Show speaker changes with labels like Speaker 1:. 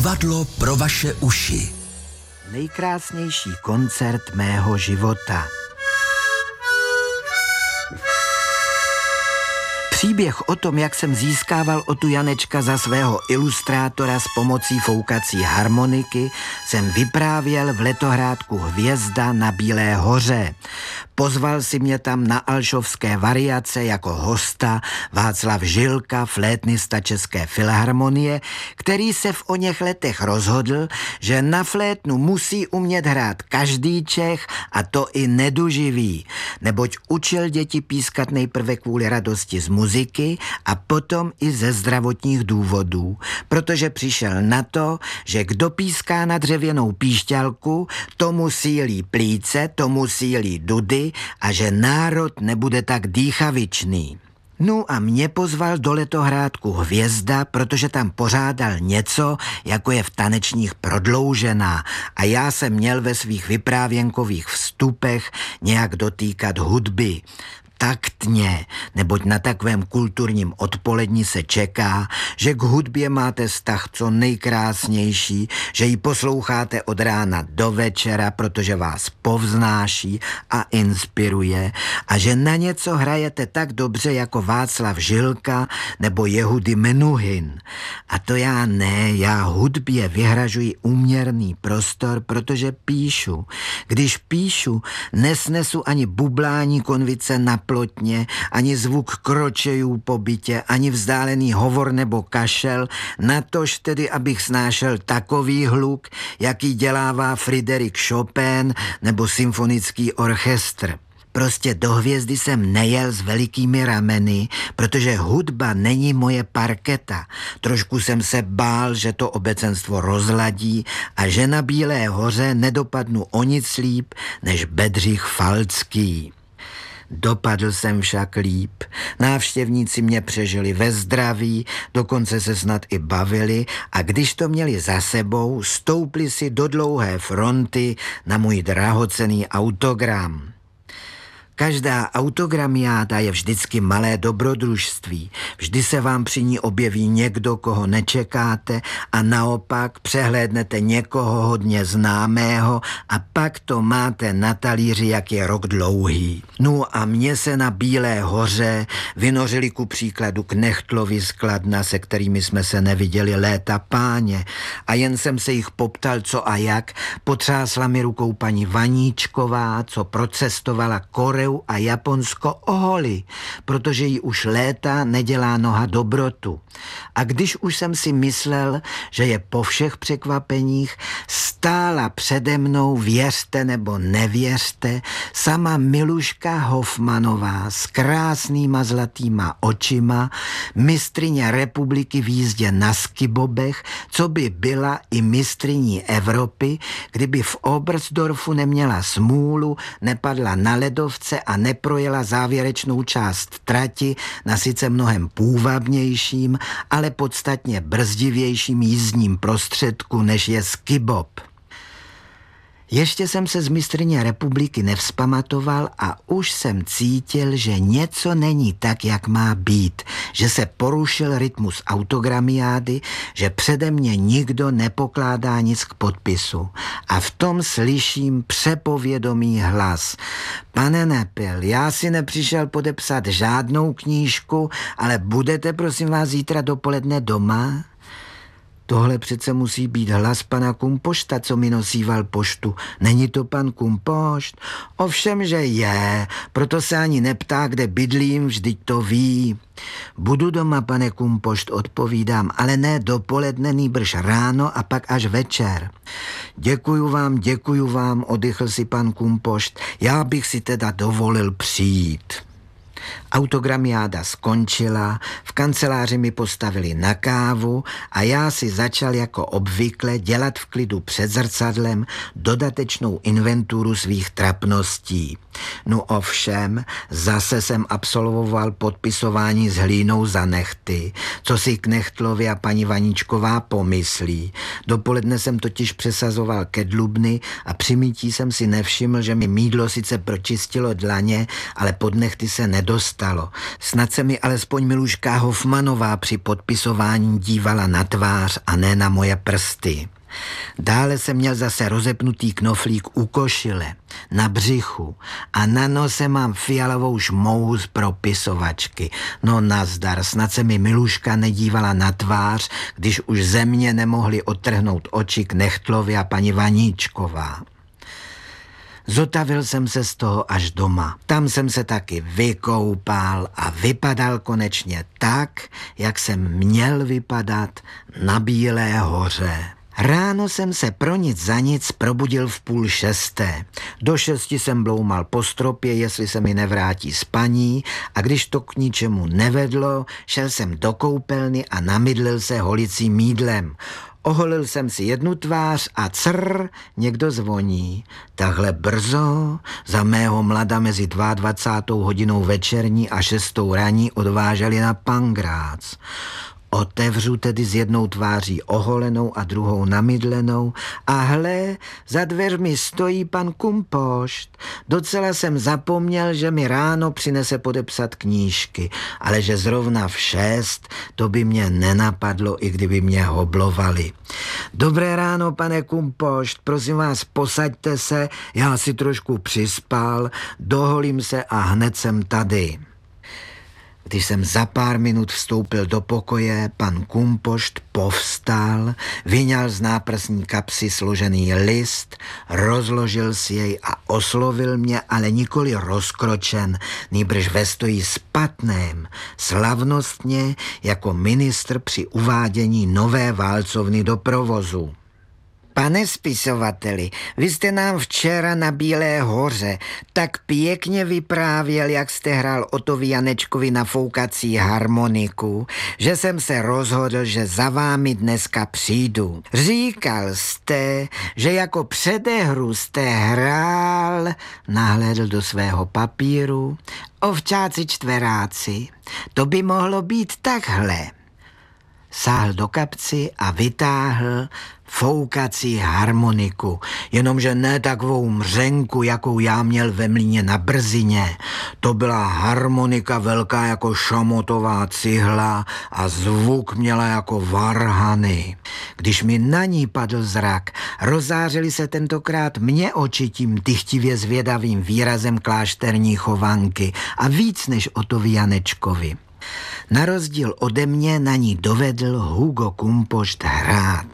Speaker 1: Divadlo pro vaše uši.
Speaker 2: Nejkrásnější koncert mého života. Příběh o tom, jak jsem získával Otu Janečka za svého ilustrátora s pomocí foukací harmoniky, jsem vyprávěl v letohrádku Hvězda na Bílé hoře. Pozval si mě tam na alšovské variace jako hosta Václav Žilka, flétnista České filharmonie, který se v oněch letech rozhodl, že na flétnu musí umět hrát každý Čech, a to i neduživý, neboť učil děti pískat nejprve kvůli radosti z muziky a potom i ze zdravotních důvodů, protože přišel na to, že kdo píská na dřevěnou píšťalku, tomu sílí plíce, tomu sílí dudy a že národ nebude tak dýchavičný. No a mě pozval do letohrádku Hvězda, protože tam pořádal něco, jako je v tanečních Prodloužená, a já jsem měl ve svých vyprávěnkových vstupech nějak dotýkat hudby. Taktně, neboť na takovém kulturním odpoledni se čeká, že k hudbě máte vztah co nejkrásnější, že ji posloucháte od rána do večera, protože vás povznáší a inspiruje, a že na něco hrajete tak dobře jako Václav Žilka nebo Jehudy Menuhin. A to já ne, já hudbě vyhražuji úměrný prostor, protože píšu. Když píšu, nesnesu ani bublání konvice na plotně, ani zvuk kročejů po bytě, ani vzdálený hovor nebo kašel, natož tedy, abych snášel takový hluk, jaký dělává Fryderik Chopin nebo symfonický orchestr. Prostě do Hvězdy jsem nejel s velikými rameny, protože hudba není moje parketa. Trošku jsem se bál, že to obecenstvo rozladí a že na Bílé hoře nedopadnu o nic líp než Bedřich Falcký. Dopadl jsem však líp. Návštěvníci mě přežili ve zdraví, dokonce se snad i bavili, a když to měli za sebou, stoupli si do dlouhé fronty na můj drahocenný autogram. Každá autogramiáda je vždycky malé dobrodružství. Vždy se vám při ní objeví někdo, koho nečekáte, a naopak přehlédnete někoho hodně známého a pak to máte na talíři, jak je rok dlouhý. No a mně se na Bílé hoře vynořili ku příkladu Knechtlovi z Kladna, se kterými jsme se neviděli léta páně, a jen jsem se jich poptal co a jak. Potřásla mi rukou paní Vaníčková, co procestovala Koreu a Japonsko oholi, protože jí už léta nedělá noha dobrotu. A když už jsem si myslel, že je po všech překvapeních, stála přede mnou, věřte nebo nevěřte, sama Miluška Hofmanová s krásnýma zlatýma očima, mistryně republiky v jízdě na skibobech, co by byla i mistryní Evropy, kdyby v Oberstdorfu neměla smůlu, nepadla na ledovce a neprojela závěrečnou část trati na sice mnohem půvabnějším, ale podstatně brzdivějším jízdním prostředku, než je skibob. Ještě jsem se z mistryně republiky nevzpamatoval a už jsem cítil, že něco není tak, jak má být, že se porušil rytmus autogramiády, že přede mě nikdo nepokládá nic k podpisu. A v tom slyším přepovědomý hlas. Pane Nepil, já si nepřišel podepsat žádnou knížku, ale budete prosím vás zítra dopoledne doma? Tohle přece musí být hlas pana Kumpošta, co mi nosíval poštu. Není to pan Kumpošt? Ovšem, že je, proto se ani neptá, kde bydlím, vždyť to ví. Budu doma, pane Kumpošt, odpovídám, ale ne dopoledne, nýbrž ráno a pak až večer. Děkuju vám, oddychl si pan Kumpošt, já bych si teda dovolil přijít. Autogramiáda skončila, v kanceláři mi postavili na kávu a já si začal jako obvykle dělat v klidu před zrcadlem dodatečnou inventuru svých trapností. No ovšem, zase jsem absolvoval podpisování s hlínou za nechty, co si Knechtlovi a paní Vaníčková pomyslí. Dopoledne jsem totiž přesazoval kedlubny a při mítí jsem si nevšiml, že mi mýdlo sice pročistilo dlaně, ale pod nechty se nedostalo. Snad se mi alespoň Miluška Hofmanová při podpisování dívala na tvář a ne na moje prsty. Dále jsem měl zase rozepnutý knoflík u košile, na břichu a na nose mám fialovou šmouhu z propisovačky. No nazdar, snad se mi Miluška nedívala na tvář, když už ze mě nemohli odtrhnout oči Knechtlovi a paní Vaníčková. Zotavil jsem se z toho až doma. Tam jsem se taky vykoupal a vypadal konečně tak, jak jsem měl vypadat na Bílé hoře. Ráno jsem se pro nic za nic probudil v 5:30. Do 6 jsem bloumal po stropě, jestli se mi nevrátí spaní, a když to k ničemu nevedlo, šel jsem do koupelny a namydlil se holicím mýdlem. Oholil jsem si jednu tvář a někdo zvoní. Tahle brzo, za mého mlada mezi 22. hodinou večerní a 6. raní odváželi na Pangrác. Otevřu tedy s jednou tváří oholenou a druhou namydlenou a hle, za dveřmi stojí pan Kumpošt. Docela jsem zapomněl, že mi ráno přinese podepsat knížky, ale že zrovna v 6, to by mě nenapadlo, i kdyby mě hoblovali. Dobré ráno, pane Kumpošt, prosím vás, posaďte se, já si trošku přispal, doholím se a hned jsem tady. Když jsem za pár minut vstoupil do pokoje, pan Kumpošt povstal, vyňal z náprsní kapsy složený list, rozložil si jej a oslovil mě, ale nikoli rozkročen, nýbrž ve stojí spatném, slavnostně jako ministr při uvádění nové válcovny do provozu. Pane spisovateli, vy jste nám včera na Bílé hoře tak pěkně vyprávěl, jak jste hrál Otovi Janečkovi na foukací harmoniku, že jsem se rozhodl, že za vámi dneska přijdu. Říkal jste, že jako předehru jste hrál, nahlédl do svého papíru, Ovčáci čtveráci. To by mohlo být takhle. Sáhl do kapsy a vytáhl foukací harmoniku, jenomže ne takovou mřenku, jakou já měl ve mlýně na Brzině. To byla harmonika velká jako šamotová cihla a zvuk měla jako varhany. Když mi na ní padl zrak, rozářily se tentokrát mě oči tím dychtivě zvědavým výrazem klášterní chovanky a víc než Otovi Janečkovi. Na rozdíl ode mě na ní dovedl Hugo Kumpošt hrát.